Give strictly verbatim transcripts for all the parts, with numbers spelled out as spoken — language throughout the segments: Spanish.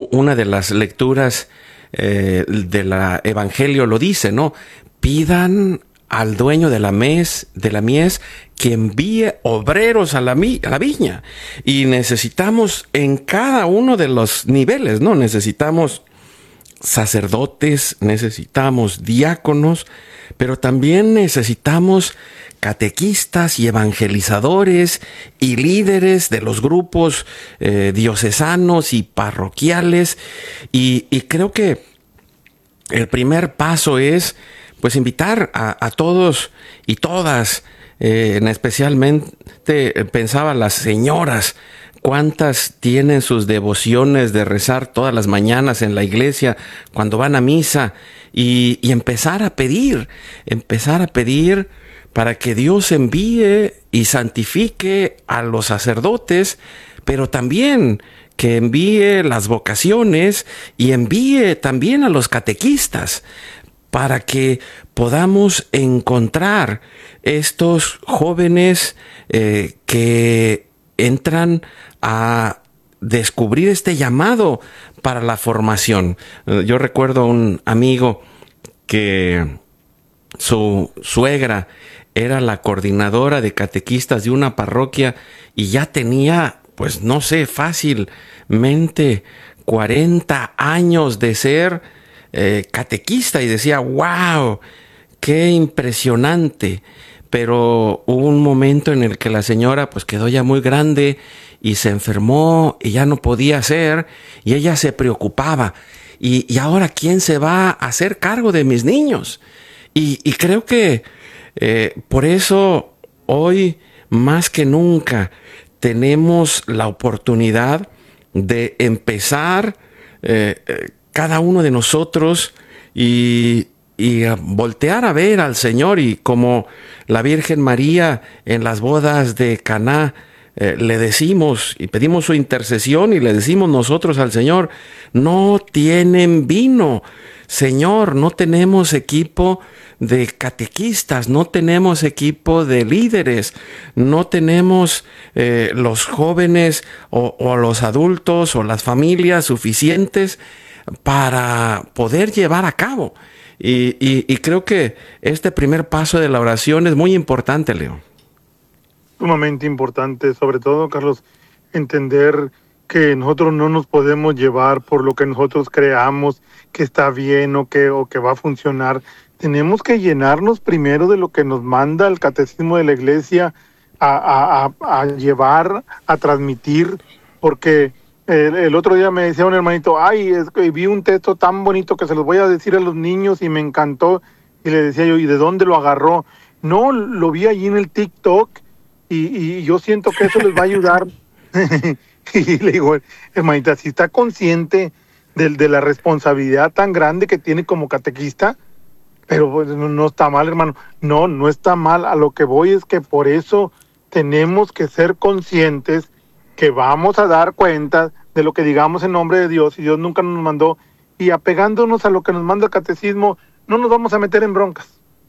una de las lecturas eh, del Evangelio lo dice, ¿no? Pidan al dueño de la mies, de la mies que envíe obreros a la, mi, a la viña. Y necesitamos en cada uno de los niveles, ¿no? Necesitamos sacerdotes, necesitamos diáconos, pero también necesitamos catequistas y evangelizadores y líderes de los grupos eh, diocesanos y parroquiales. Y, y creo que el primer paso es pues invitar a, a todos y todas, eh, en especialmente eh, pensaba las señoras, cuántas tienen sus devociones de rezar todas las mañanas en la iglesia cuando van a misa, y, y empezar a pedir, empezar a pedir para que Dios envíe y santifique a los sacerdotes, pero también que envíe las vocaciones y envíe también a los catequistas, para que podamos encontrar estos jóvenes eh, que entran a descubrir este llamado para la formación. Yo recuerdo a un amigo que su suegra era la coordinadora de catequistas de una parroquia y ya tenía, pues no sé, fácilmente cuarenta años de ser Eh, catequista, y decía, wow, qué impresionante. Pero hubo un momento en el que la señora pues quedó ya muy grande y se enfermó y ya no podía hacer, y ella se preocupaba, y, y ahora ¿quién se va a hacer cargo de mis niños? Y, y creo que eh, por eso hoy más que nunca tenemos la oportunidad de empezar eh, eh, cada uno de nosotros y, y a voltear a ver al Señor, y como la Virgen María en las bodas de Caná eh, le decimos y pedimos su intercesión, y le decimos nosotros al Señor: no tienen vino, Señor, no tenemos equipo de catequistas, no tenemos equipo de líderes, no tenemos eh, los jóvenes o, o los adultos o las familias suficientes para poder llevar a cabo. Y, y, y creo que este primer paso de la oración es muy importante, Leo. Sumamente importante, sobre todo, Carlos, entender que nosotros no nos podemos llevar por lo que nosotros creamos que está bien o que, o que va a funcionar. Tenemos que llenarnos primero de lo que nos manda el catecismo de la iglesia a, a, a, a llevar, a transmitir, porque El, el otro día me decía un hermanito, ay, es que vi un texto tan bonito que se los voy a decir a los niños y me encantó. Y le decía yo, ¿y de dónde lo agarró? No, lo vi allí en el TikTok y, y yo siento que eso les va a ayudar. Y le digo, hermanita, si está consciente de, de la responsabilidad tan grande que tiene como catequista, pero pues, no, no está mal, hermano. No, no está mal. A lo que voy es que por eso tenemos que ser conscientes que vamos a dar cuenta de lo que digamos en nombre de Dios, y Dios nunca nos mandó, y apegándonos a lo que nos manda el catecismo, no nos vamos a meter en broncas.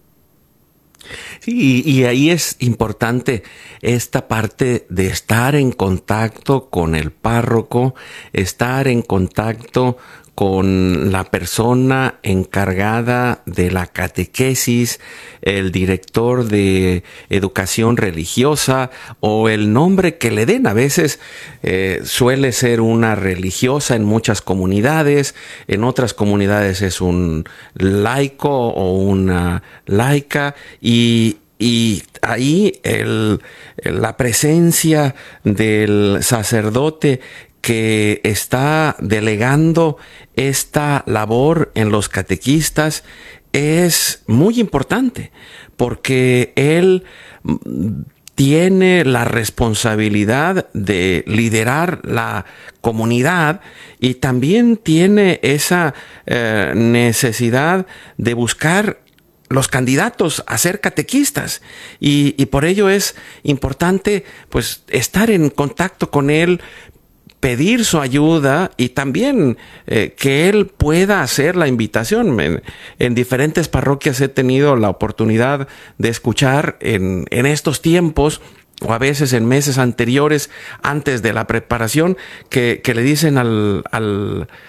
Sí, y, y ahí es importante esta parte de estar en contacto con el párroco, estar en contacto con la persona encargada de la catequesis, el director de educación religiosa o el nombre que le den. A veces eh, suele ser una religiosa en muchas comunidades, en otras comunidades es un laico o una laica, y Y ahí el, la presencia del sacerdote que está delegando esta labor en los catequistas es muy importante, porque él tiene la responsabilidad de liderar la comunidad y también tiene esa eh, necesidad de buscar los candidatos a ser catequistas, y, y por ello es importante pues estar en contacto con él, pedir su ayuda y también eh, que él pueda hacer la invitación. En, en diferentes parroquias he tenido la oportunidad de escuchar en, en estos tiempos, o a veces en meses anteriores, antes de la preparación, que, que le dicen al, al,